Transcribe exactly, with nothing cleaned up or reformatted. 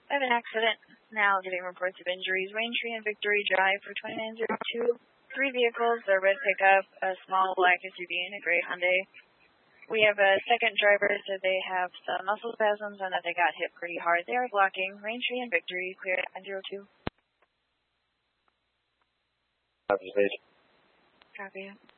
I have an accident now, getting reports of injuries. Raintree and Victory Drive for twenty-nine oh two. Three vehicles, a red pickup, a small black S U V, and a gray Hyundai. We have a second driver, so they have some muscle spasms and that they got hit pretty hard. They are blocking. Raintree and Victory, clear at nine oh two. Copy. Copy.